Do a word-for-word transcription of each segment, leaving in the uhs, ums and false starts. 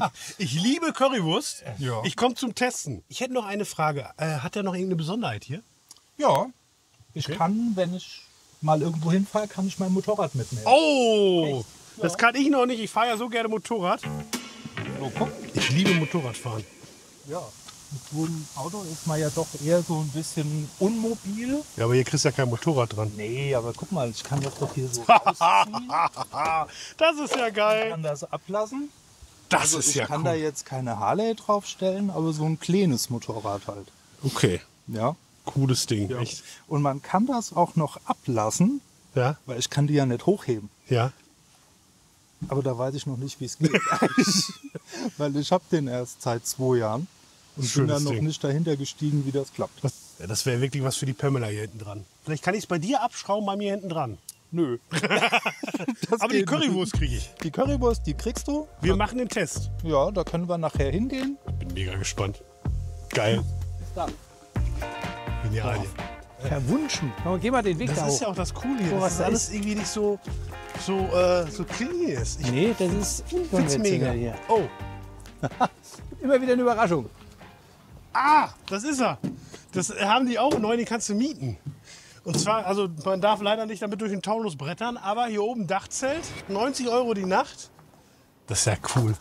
Ich liebe Currywurst. Ja. Ich komme zum Testen. Ich hätte noch eine Frage. Äh, hat der noch irgendeine Besonderheit hier? Ja, ich Okay. kann, wenn ich mal irgendwo hinfahre, kann ich mein Motorrad mitnehmen. Oh, das kann ich noch nicht. Ich fahre ja so gerne Motorrad. Oh, guck. Ich liebe Motorradfahren. Ja, mit so einem Auto ist man ja doch eher so ein bisschen unmobil. Ja, aber hier kriegst du ja kein Motorrad dran. Nee, aber guck mal, ich kann das doch hier so rausziehen, Das ist ja geil. kann das ablassen. Das Also ist ich ja kann cool. da jetzt keine Harley draufstellen, aber so ein kleines Motorrad halt. Okay, Ja. cooles Ding. Echt. Und man kann das auch noch ablassen, Ja, weil ich kann die ja nicht hochheben. ja. Aber da weiß ich noch nicht, wie es geht. Weil ich habe den erst seit zwei Jahren und bin Schönes dann noch Ding. nicht dahinter gestiegen, wie das klappt. Ja, das wäre wirklich was für die Pamela hier hinten dran. Vielleicht kann ich es bei dir abschrauben, bei mir hinten dran. Nö. Das Aber die geht Currywurst kriege ich. nicht. Die Currywurst, die kriegst du. Wir machen den Test. Ja, da können wir nachher hingehen. Bin mega gespannt. Geil. Genial. Verwunschen. Komm, geh mal den Weg da Das hoch. ist ja auch das Coole hier, Oh, dass was das da alles irgendwie nicht so, so, äh, so clean ist. Ich Nee, das ist find's mega. hier. Oh, Immer wieder eine Überraschung. ah, das ist er. Das haben die auch neu, die kannst du mieten. Und zwar, also man darf leider nicht damit durch den Taunus brettern, aber hier oben Dachzelt, neunzig Euro die Nacht. Das ist ja cool.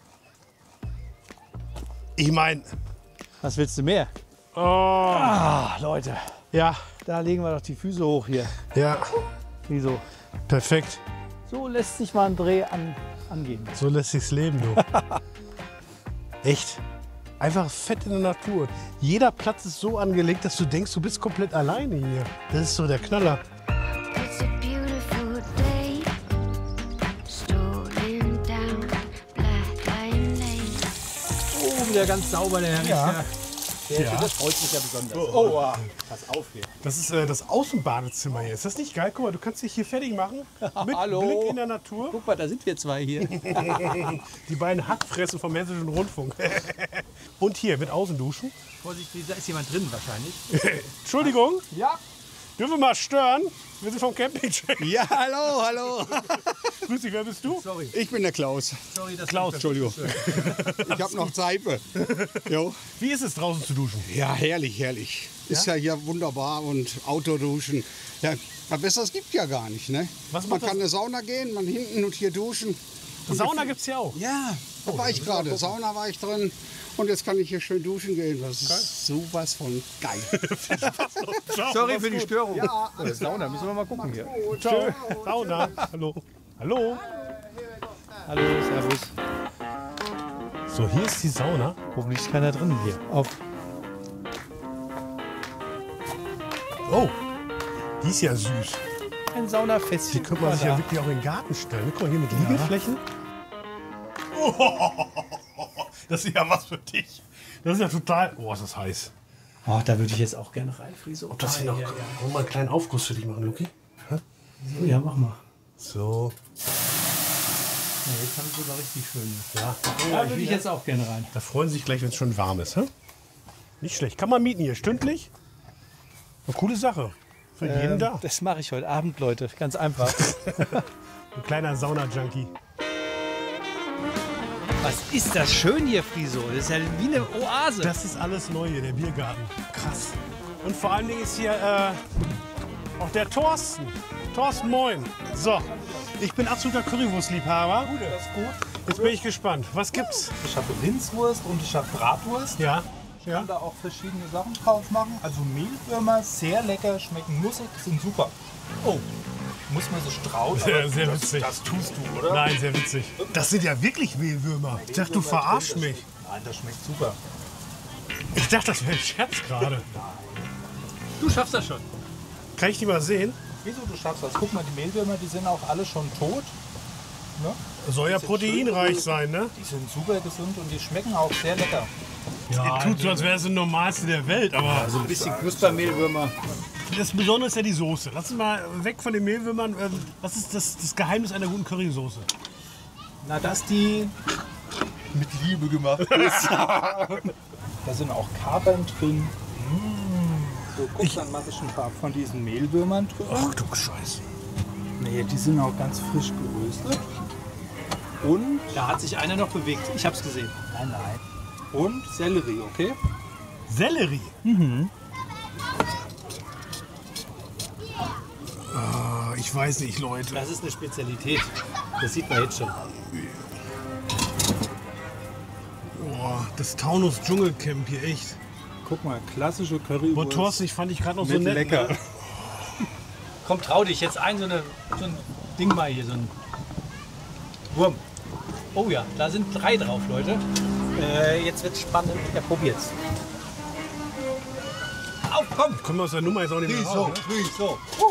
Ich meine, Was willst du mehr? oh, Ah, Leute, ja, da legen wir doch die Füße hoch hier. ja, Wieso? perfekt. So lässt sich mal ein Dreh an, angehen. So lässt sich's leben, du. Echt. Einfach fett in der Natur. Jeder Platz ist so angelegt, dass du denkst, du bist komplett alleine hier. Das ist so der Knaller. It's a beautiful day. Strolling down Black Lion Lane. Oh, wieder ganz sauber, der Herr Ja. Richter. Der, Ja. Das freut mich ja besonders. Oh, wow. Pass auf hier. Das ist äh, das Außenbadezimmer hier. Ist das nicht geil? Guck mal, du kannst dich hier fertig machen. Mit Hallo. Blick in der Natur. Guck mal, da sind wir zwei hier. Die beiden Hackfressen vom Hessischen Rundfunk. Und hier mit Außenduschen. Vorsicht, da ist jemand drin wahrscheinlich. Entschuldigung, Ja. dürfen wir mal stören? Wir sind vom Campingcheck. Ja, hallo, hallo. Grüß dich, wer bist du? Sorry. Ich bin der Klaus. Sorry, das Klaus. Entschuldigung. Ich habe noch Seife. Jo. Wie ist es draußen zu duschen? Ja, herrlich, herrlich. Ist ja hier wunderbar und Outdoor-Duschen. Ja, was Besseres gibt ja gar nicht, ne? Was Man macht das? kann in eine Sauna gehen, man hinten und hier duschen. Sauna gibt's hier auch. Ja, da war ich gerade. Sauna war ich drin. Und jetzt kann ich hier schön duschen gehen. Das ist sowas von geil. Ciao, Sorry mach's für die gut. Störung. Ja. Oh, Sauna, müssen wir mal gucken hier. Ciao. Sauna. Hallo. Hallo. Hallo, servus. So, hier ist die Sauna. Hoffentlich ist keiner drin hier. Auf. Oh, die ist ja süß. Ein Saunafest. Die könnte man sich ja wirklich auch in den Garten stellen. Guck mal, hier mit Liegeflächen. Oh, das ist ja was für dich. Das ist ja total... Oh, ist das heiß. Oh, da würde ich jetzt auch gerne rein, Friso. Ob das hier noch... ja, Wollen wir mal einen kleinen Aufguss für dich machen, Luki? ja. ja, mach mal. So. Ja, jetzt haben sie sogar richtig schön. Ja. Da würde ich jetzt auch gerne rein. Da freuen sie sich gleich, wenn es schon warm ist. Hä? Nicht schlecht. Kann man mieten hier, stündlich. Eine coole Sache. Für jeden Ähm, da. Das mache ich heute Abend, Leute. Ganz einfach. Ein kleiner Sauna-Junkie. Was ist das schön hier, Friso? Das ist ja wie eine Oase. Das ist alles neu hier, der Biergarten. Krass. Und vor allen Dingen ist hier äh, auch der Thorsten. Thorsten, moin. So, ich bin absoluter Currywurstliebhaber. Das ist gut. Jetzt bin ich gespannt. Was gibt's? Ich habe Rindswurst und ich habe Bratwurst. Ja. Ich Ja. kann da auch verschiedene Sachen drauf machen. Also Mehlwürmer, sehr lecker, schmecken nussig, sind super. Oh, muss man sich trauen. Sehr, aber sehr das, witzig. Das tust du, oder? Nein, sehr witzig. Das sind ja wirklich Mehlwürmer. Ich dachte, du verarschst mich. Nein, das schmeckt super. Ich dachte, das wäre ein Scherz gerade. Du schaffst das schon. Kann ich die mal sehen? Wieso du schaffst das? Guck mal, die Mehlwürmer, die sind auch alle schon tot. Ne? Soll ja proteinreich sein, ne? Die sind super gesund und die schmecken auch sehr lecker. Ja, tut so, als wäre es das Normalste der Welt, aber Ein bisschen Knuspermehlwürmer. das Besondere ist ja die Soße. Lass uns mal weg von den Mehlwürmern. Ähm, Was ist das, das Geheimnis einer guten Currysoße? Na, dass die mit Liebe gemacht ist. Da sind auch Kapern drin. So, guck, dann mache ich ein paar von diesen Mehlwürmern drüber. Ach du Scheiße. Nee, die sind auch ganz frisch geröstet. Und, Da hat sich einer noch bewegt. Ich hab's gesehen. nein, nein. Und Sellerie, okay? Sellerie. Ah, ich weiß nicht, Leute. Das ist eine Spezialität. Das sieht man jetzt schon. Boah, das Taunus Dschungelcamp hier, echt. Guck mal, klassische Boah, Currywurst. Thorsten, ich fand dich gerade noch so mit nett. lecker. Ne? Komm, trau dich jetzt ein, so, eine, so ein Ding mal hier, so ein Wurm. Oh ja, da sind drei drauf, Leute. Äh, jetzt wird's spannend. Er probiert's. Auf, komm! Kommen wir aus der Nummer jetzt auch nicht mehr raus. Ne? So. Uh.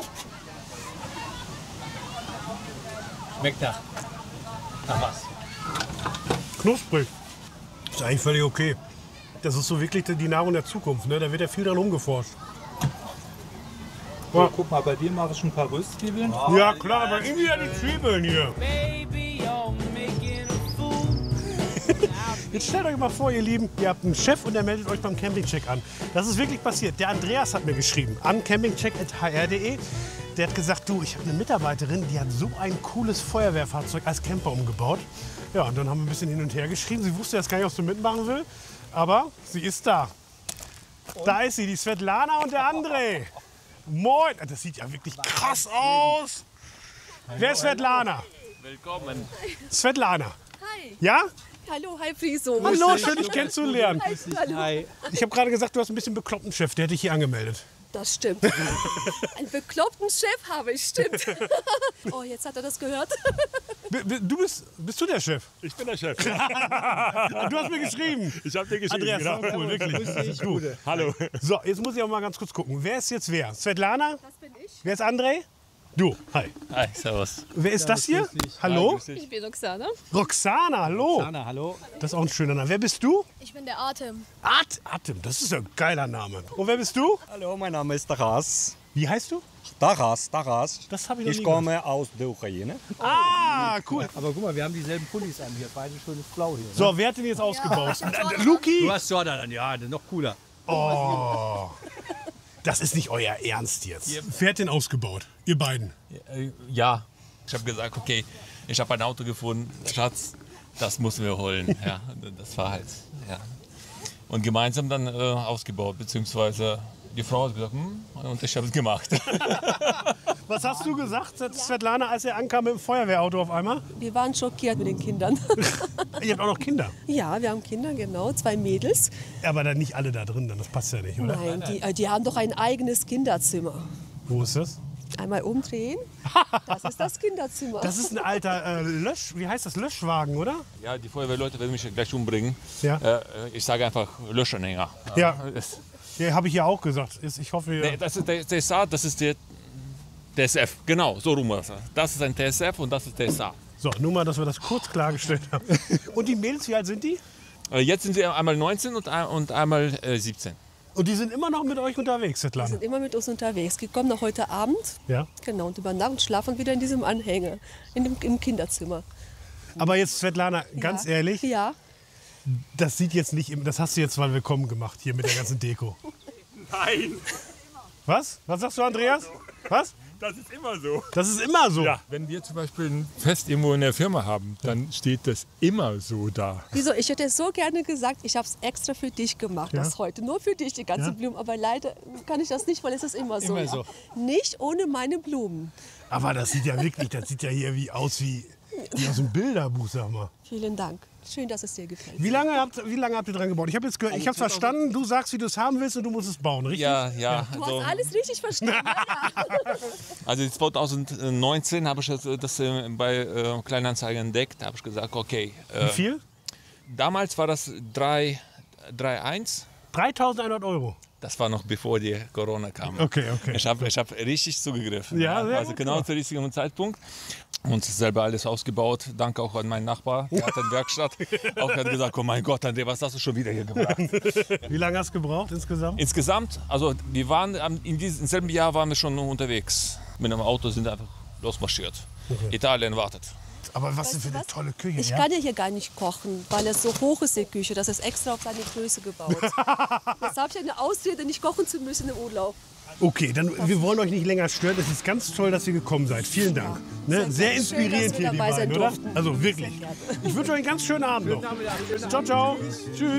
Schmeckt nach. Nach was? Knusprig. Ist eigentlich völlig okay. Das ist so wirklich die Nahrung der Zukunft. Ne? Da wird ja viel dran rumgeforscht. So, guck mal, bei dir mache ich ein paar Röstzwiebeln. Ja klar, aber irgendwie ja die Zwiebeln hier. Jetzt stellt euch mal vor, ihr Lieben, ihr habt einen Chef und der meldet euch beim Campingcheck an. Das ist wirklich passiert. Der Andreas hat mir geschrieben an campingcheck punkt h r punkt d e. Der hat gesagt, du, ich habe eine Mitarbeiterin, die hat so ein cooles Feuerwehrfahrzeug als Camper umgebaut. Ja, und dann haben wir ein bisschen hin und her geschrieben. Sie wusste jetzt gar nicht, was du mitmachen will, aber sie ist da. Da ist sie, die Svetlana und der André. Moin! Das sieht ja wirklich krass aus. Wer ist Svetlana? Willkommen. Svetlana. Hi. Ja? Hallo, hi Friso. Hallo, schön dich kennenzulernen. Hi, hallo. Hi. Ich habe gerade gesagt, du hast ein bisschen bekloppten Chef, der hat dich hier angemeldet. Das stimmt. Einen bekloppten Chef habe ich, stimmt. Oh, jetzt hat er das gehört. B b- du bist, bist du der Chef? Ich bin der Chef. Du hast mir geschrieben. Ich habe dir geschrieben. Andreas, genau. auch cool, wirklich. Gut. Hallo. So, jetzt muss ich auch mal ganz kurz gucken. Wer ist jetzt wer? Svetlana? Das bin ich. Wer ist André? Du, hi. Hi, servus. Wer ist das hier? Hallo? Ich bin Roxana. Roxana, hallo. Anna, hallo. Das ist auch ein schöner Name. Wer bist du? Ich bin der Atem. At Atem, das ist ein geiler Name. Und wer bist du? Hallo, mein Name ist Taras. Wie heißt du? Taras, Taras. Das habe ich noch Ich nie komme aus der Ukraine. Ah, cool. Aber guck mal, wir haben dieselben Pullis an hier. Beide schönes Blau hier. So, wer hat den jetzt ausgebaut? ich hab Äh, Jordan. Luki? Du hast Jordan an. Ja, das ist noch cooler. Oh. Das ist nicht euer Ernst jetzt. Wer hat den ausgebaut? Ihr beiden. Ja, ich habe gesagt, okay, ich habe ein Auto gefunden, Schatz, das müssen wir holen. Ja, das war halt, ja. Und gemeinsam dann äh, ausgebaut, beziehungsweise die Frau hat gesagt, hm, und ich habe es gemacht. Was hast du gesagt, Svetlana, als er ankam mit dem Feuerwehrauto auf einmal? Wir waren schockiert mit den Kindern. Ihr habt auch noch Kinder. Ja, wir haben Kinder, genau, zwei Mädels. Aber dann nicht alle da drin, dann das passt ja nicht, oder? Nein, die, äh, die haben doch ein eigenes Kinderzimmer. Wo ist das? Einmal umdrehen. Das ist das Kinderzimmer. Das ist ein alter äh, Lösch, wie heißt das, Löschwagen, oder? Ja, die Feuerwehrleute werden mich gleich umbringen. Ja. Äh, ich sage einfach Löschanhänger. Ja. Das, Ja, habe ich ja auch gesagt. Ist- Ich hoffe, nee, ihr... das ist der T S A, das ist der T S F. Genau, so rum. war's. Das ist ein T S F und das ist T S A. So, nur mal, dass wir das kurz klargestellt haben. Und die Mädels, wie alt sind die? Äh, Jetzt sind sie einmal neunzehn und, ein- und einmal äh, siebzehn. Und die sind immer noch mit euch unterwegs, Die Svetlana? sind immer mit uns unterwegs. Die kommen noch heute Abend. Ja. Genau, und über Nacht und schlafen wieder in diesem Anhänger, in dem, im Kinderzimmer. Aber jetzt, Svetlana, ganz Ja. ehrlich, Ja, das sieht jetzt nicht, im- das hast du jetzt mal willkommen gemacht hier mit der ganzen Deko. Nein, Was? Was sagst du, Andreas? Was? das ist immer so. Das ist immer so. Ja, wenn wir zum Beispiel ein Fest irgendwo in der Firma haben, dann steht das immer so da. wieso? Ich hätte so gerne gesagt, ich habe es extra für dich gemacht, Ja. das heute. Nur für dich, die ganzen Ja. Blumen. Aber leider kann ich das nicht, weil es ist immer so. Immer ja. so. Nicht ohne meine Blumen. Aber das sieht ja wirklich, das sieht ja hier wie aus wie, wie aus einem Bilderbuch, sag mal. Vielen Dank. Schön, dass es dir gefällt. Wie lange habt, wie lange habt ihr dran gebaut? Ich habe jetzt gehört, ich habe verstanden, du sagst, wie du es haben willst und du musst es bauen, richtig? Ja, ja. Du Also, hast alles richtig verstanden. also zwanzig neunzehn habe ich das, das äh, bei äh, Kleinanzeigen entdeckt. Da habe ich gesagt, okay. Äh, Wie viel? damals war das drei Komma eins. dreitausendeinhundert Euro. Das war noch bevor die Corona kam. Okay, okay. Ich habe ich hab richtig zugegriffen. Ja, sehr also gut, genau ja. zum richtigen Zeitpunkt. Und selber alles ausgebaut. Danke auch an meinen Nachbar. Der hat eine Werkstatt. Auch hat gesagt, oh mein Gott, André, was hast du schon wieder hier gebracht? Wie lange hast du gebraucht insgesamt? Insgesamt, also wir waren am- in diesem selben Jahr waren wir schon unterwegs. Mit einem Auto sind wir einfach losmarschiert. Italien wartet. Aber was Weißt denn für du eine was? tolle Küche, Ich ja? kann ja hier gar nicht kochen, weil es so hoch ist, die Küche. Das ist extra auf seine Größe gebaut. Jetzt habe ich eine Ausrede, nicht kochen zu müssen im Urlaub. Okay, dann wir wollen euch nicht länger stören. Es ist ganz toll, dass ihr gekommen seid. Vielen Dank. Ne? Sehr Schön, inspirierend dass wir hier, die dabei sein beiden, oder? durften. Also wirklich. Sehr gerne. Ich wünsche euch einen ganz schönen Abend noch. Ciao, ciao. Tschüss.